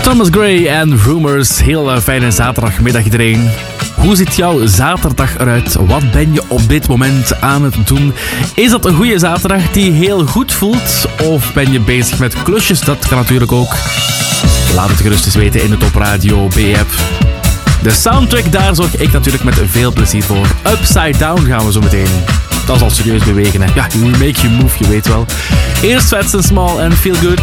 Thomas Gray en Rumors. Heel fijne zaterdagmiddag iedereen. Hoe ziet jouw zaterdag eruit? Wat ben je op dit moment aan het doen? Is dat een goede zaterdag die heel goed voelt? Of ben je bezig met klusjes? Dat kan natuurlijk ook. Laat het gerust eens weten in de Top Radio B-app. De soundtrack, daar zorg ik natuurlijk met veel plezier voor. Upside Down gaan we zo meteen. Dat is al serieus bewegen, hè. Ja, you make you move, je weet wel. Eerst Fats and Small en Feel Good.